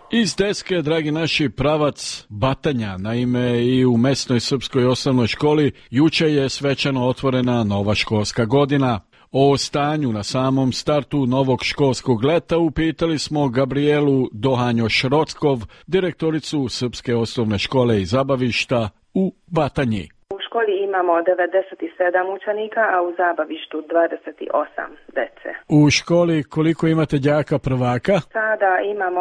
Iz Deske, dragi naši, pravac Batanja. Naime, i u mesnoj srpskoj osnovnoj školi juče je svečano otvorena nova školska godina. O stanju na samom startu novog školskog leta upitali smo Gabrielu Dohanjo-Šrockov, direktoricu Srpske osnovne škole i zabavišta u Batanji. U školi imamo 97 učenika, a u zabavištu 28 dece. U školi koliko imate đaka prvaka? Sada imamo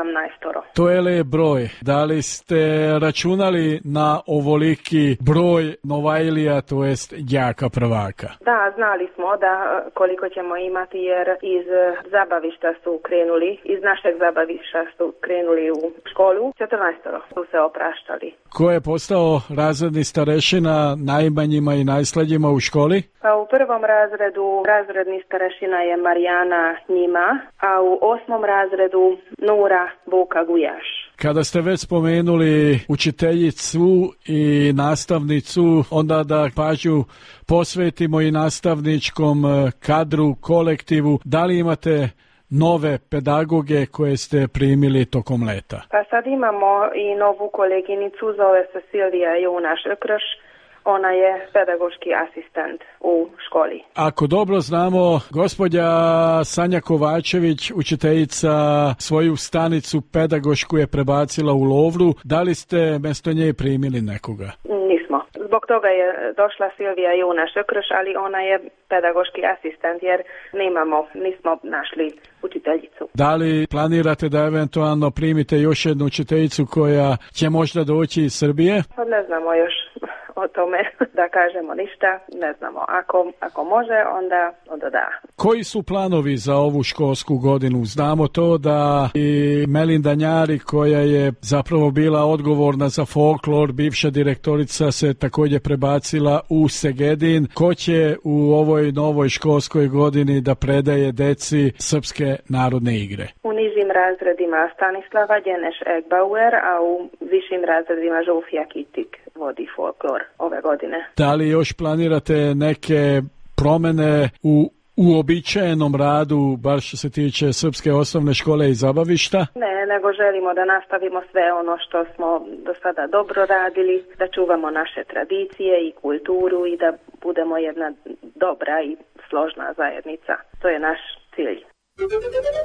17. To je lep broj. Da li ste računali na ovoliki broj novajlija, to jest đaka prvaka? Da, znali smo da koliko ćemo imati, jer iz zabavišta su krenuli, iz našeg zabavišta su krenuli u školu. 14 su se opraštali. Ko je postao razredni starešina najmanjima i najslađima u školi? Pa u prvom razredu razredni starešina je Marijana Njima, a u 8. razredu Nura Buka Gujaš. Kada ste već spomenuli učiteljicu i nastavnicu, onda da pažnju posvetimo i nastavničkom kadru, kolektivu. Da li imate nove pedagoge koje ste primili tokom leta? Pa sad imamo i novu koleginicu, zove se Silvija Junaš-Krš. Ona je pedagoški asistent u školi. Ako dobro znamo, gospođa Sanja Kovačević, učiteljica, svoju stanicu pedagošku je prebacila u Lovru. Da li ste mjesto nje primili nekoga? Nismo. Zbog toga je došla Silvija Junaš-Krš, ali ona je pedagoški asistent jer nismo našli učiteljicu. Da li planirate da eventualno primite još jednu učiteljicu koja će možda doći iz Srbije? Pa ne znamo još o tome da kažemo ništa, ne znamo. Ako može, onda da. Koji su planovi za ovu školsku godinu? Znamo to da i Melinda Njari, koja je zapravo bila odgovorna za folklor, bivša direktorica, se također prebacila u Segedin. Ko će u ovoj novoj školskoj godini da predaje deci srpske narodne igre? U nižim razredima Stanislava Đeneš-Egbauer, a u višim razredima Žufija Kitik vodi folklor ove godine. Da li još planirate neke promjene u uobičajenom radu, bar što se tiče Srpske osnovne škole i zabavišta? Ne, nego želimo da nastavimo sve ono što smo do sada dobro radili, da čuvamo naše tradicije i kulturu i da budemo jedna dobra i složna zajednica. To je naš cilj.